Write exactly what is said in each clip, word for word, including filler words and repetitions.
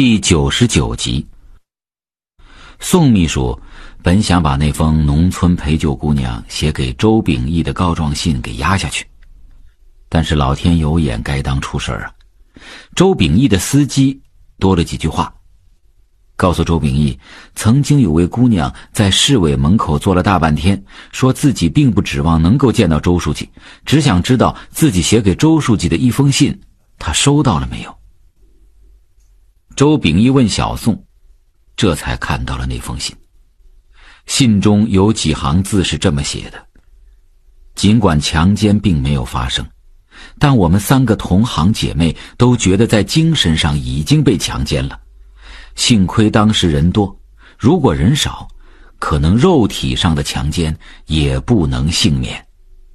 第九十九集。宋秘书本想把那封农村陪救姑娘写给周秉义的告状信给压下去，但是老天有眼，该当出事啊。周秉义的司机多了几句话，告诉周秉义，曾经有位姑娘在市委门口坐了大半天，说自己并不指望能够见到周书记，只想知道自己写给周书记的一封信他收到了没有。周秉义问小宋，这才看到了那封信。信中有几行字是这么写的：尽管强奸并没有发生，但我们三个同行姐妹都觉得在精神上已经被强奸了。幸亏当时人多，如果人少，可能肉体上的强奸也不能幸免。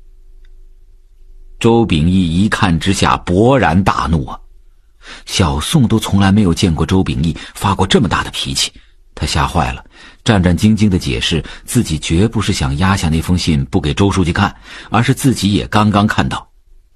周秉义一看之下勃然大怒啊！小宋都从来没有见过周秉义发过这么大的脾气，他吓坏了，战战兢兢地解释自己绝不是想压下那封信不给周书记看，而是自己也刚刚看到。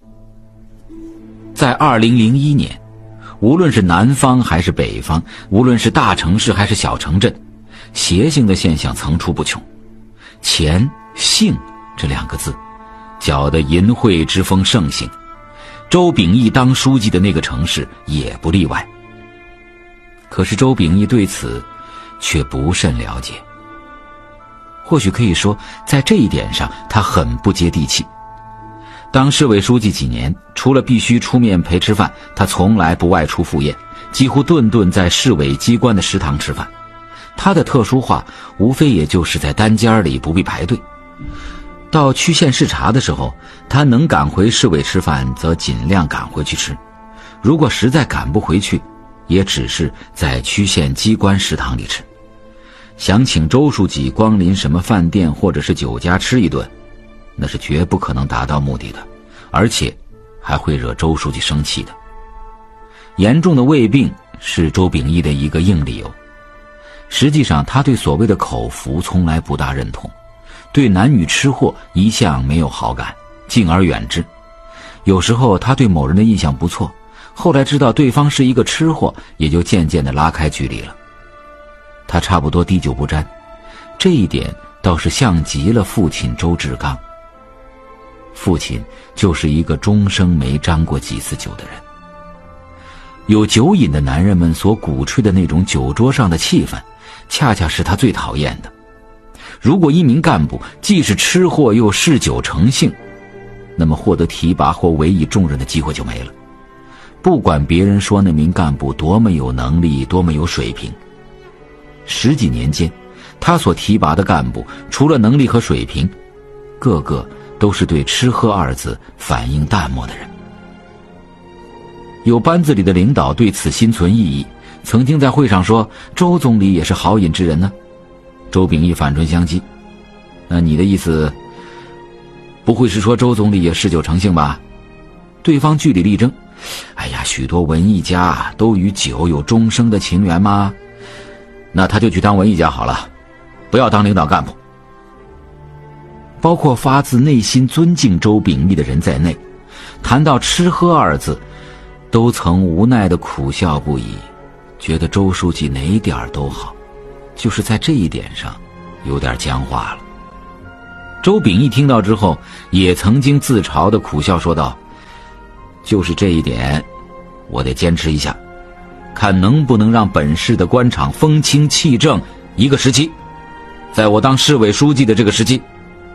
在二零零一年，无论是南方还是北方，无论是大城市还是小城镇，邪性的现象层出不穷。钱性这两个字搅得淫秽之风盛行，周秉义当书记的那个城市也不例外。可是周秉义对此却不甚了解，或许可以说在这一点上他很不接地气。当市委书记几年，除了必须出面陪吃饭，他从来不外出赴宴，几乎顿顿在市委机关的食堂吃饭。他的特殊化无非也就是在单间里不必排队。到区县视察的时候，他能赶回市委吃饭则尽量赶回去吃，如果实在赶不回去，也只是在区县机关食堂里吃。想请周书记光临什么饭店或者是酒家吃一顿，那是绝不可能达到目的的，而且还会惹周书记生气的。严重的胃病是周秉义的一个硬理由。实际上他对所谓的口福从来不大认同，对男女吃货一向没有好感，敬而远之。有时候他对某人的印象不错，后来知道对方是一个吃货，也就渐渐地拉开距离了。他差不多滴酒不沾，这一点倒是像极了父亲周志刚。父亲就是一个终生没沾过几次酒的人。有酒瘾的男人们所鼓吹的那种酒桌上的气氛，恰恰是他最讨厌的。如果一名干部既是吃货又嗜酒成性，那么获得提拔或委以重任的机会就没了。不管别人说那名干部多么有能力，多么有水平，十几年间他所提拔的干部除了能力和水平，个个都是对吃喝二字反应淡漠的人。有班子里的领导对此心存异议，曾经在会上说周总理也是好饮之人呢。周秉义反唇相讥，那你的意思不会是说周总理也嗜酒成性吧？对方据理力争，哎呀，许多文艺家都与酒有终生的情缘吗？那他就去当文艺家好了，不要当领导干部。包括发自内心尊敬周秉义的人在内，谈到吃喝二字，都曾无奈地苦笑不已，觉得周书记哪点都好，就是在这一点上有点僵化了。周秉义听到之后也曾经自嘲地苦笑说道，就是这一点我得坚持一下，看能不能让本市的官场风清气正一个时期，在我当市委书记的这个时期。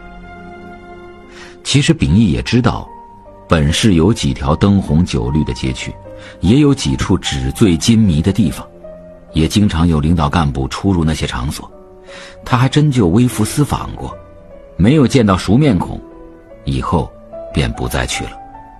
其实秉义也知道，本市有几条灯红酒绿的街区，也有几处纸醉金迷的地方，也经常有领导干部出入那些场所。他还真就微服私访过，没有见到熟面孔，以后便不再去了。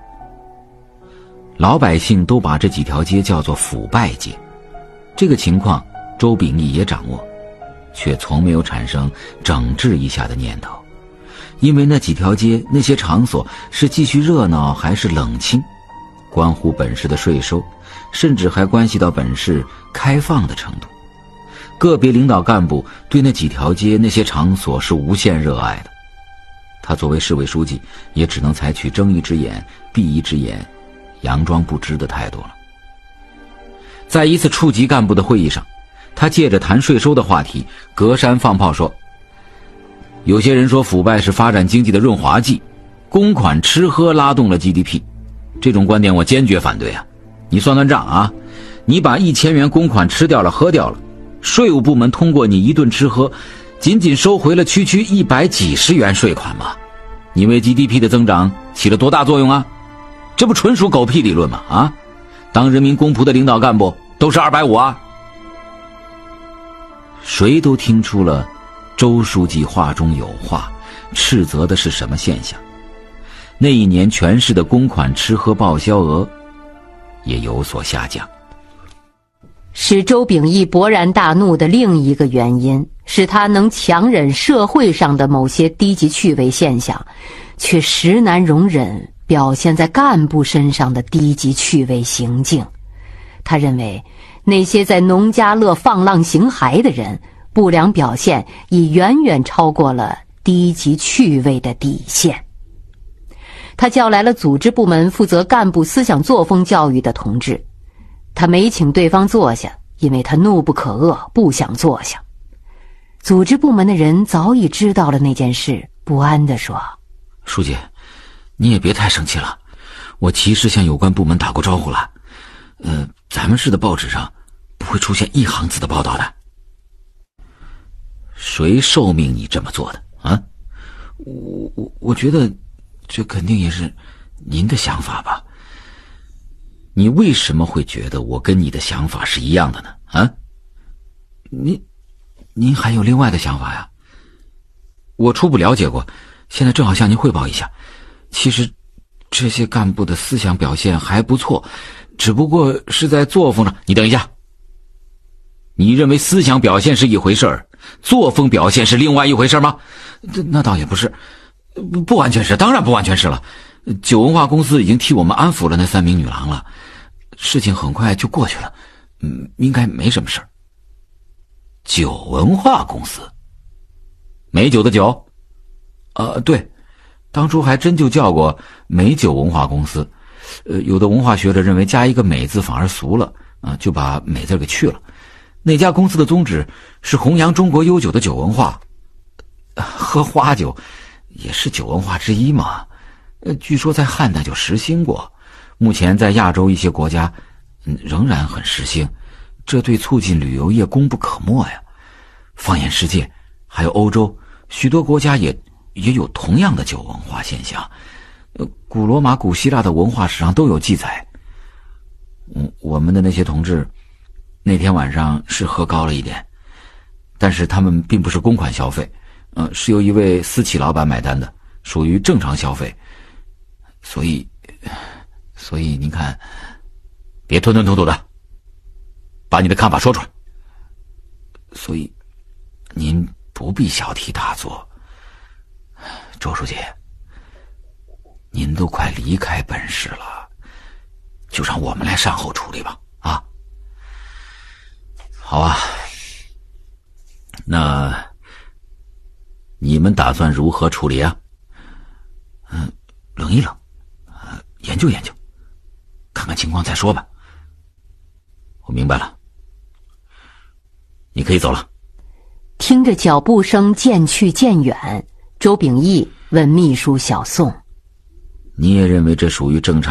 老百姓都把这几条街叫做腐败街，这个情况周秉义也掌握，却从没有产生整治一下的念头。因为那几条街那些场所是继续热闹还是冷清，关乎本市的税收，甚至还关系到本市开放的程度。个别领导干部对那几条街那些场所是无限热爱的，他作为市委书记也只能采取睁一只眼闭一只眼，佯装不知的态度了。 在一次处级干部的会议上，他借着谈税收的话题，隔山放炮说，有些人说腐败是发展经济的润滑剂，公款吃喝拉动了 G D P， 这种观点我坚决反对啊！你算算账啊，你把一千元公款吃掉了喝掉了，税务部门通过你一顿吃喝，仅仅收回了区区一百几十元税款吗？你为 G D P 的增长起了多大作用啊？这不纯属狗屁理论吗？啊，当人民公仆的领导干部都是二百五啊！谁都听出了周书记话中有话，斥责的是什么现象？那一年全市的公款吃喝报销额也有所下降。 使周秉义勃然大怒的另一个原因是他能强忍社会上的某些低级趣味现象，却实难容忍表现在干部身上的低级趣味行径。他认为那些在农家乐放浪形骸的人，不良表现已远远超过了低级趣味的底线。他叫来了组织部门负责干部思想作风教育的同志，他没请对方坐下，因为他怒不可遏，不想坐下。组织部门的人早已知道了那件事，不安地说， 书记，你也别太生气了，我及时向有关部门打过招呼了，呃，咱们市的报纸上不会出现一行字的报道的。谁受命你这么做的啊？我我我觉得这肯定也是您的想法吧？你为什么会觉得我跟你的想法是一样的呢？啊？您您还有另外的想法呀？我初步了解过，现在正好向您汇报一下。其实这些干部的思想表现还不错，只不过是在作风上。你等一下，你认为思想表现是一回事儿，作风表现是另外一回事吗？那倒也不是，不完全是，当然不完全是了。九文化公司已经替我们安抚了那三名女郎了，事情很快就过去了，嗯，应该没什么事儿。九文化公司，美酒的酒，呃，对，当初还真就叫过美酒文化公司。呃，有的文化学者认为加一个美字反而俗了，啊、呃，就把美字给去了。那家公司的宗旨是弘扬中国悠久的酒文化，喝花酒也是酒文化之一嘛。呃，据说在汉代就实行过，目前在亚洲一些国家，嗯，仍然很实行。这对促进旅游业功不可没呀。放眼世界，还有欧洲，许多国家也也有同样的酒文化现象。呃，古罗马、古希腊的文化史上都有记载。嗯，我们的那些同志那天晚上是喝高了一点，但是他们并不是公款消费，呃，是由一位私企老板买单的，属于正常消费。所以，所以您看，别吞吞吐吐的，把你的看法说出来。所以，您不必小题大做。周书记，您都快离开本市了，就让我们来善后处理吧。啊，好啊。那你们打算如何处理啊？嗯，冷一冷，呃，研究研究，看看情况再说吧。我明白了，你可以走了。 听着脚步声渐去渐远，周秉义问秘书小宋， 你也认为这属于正常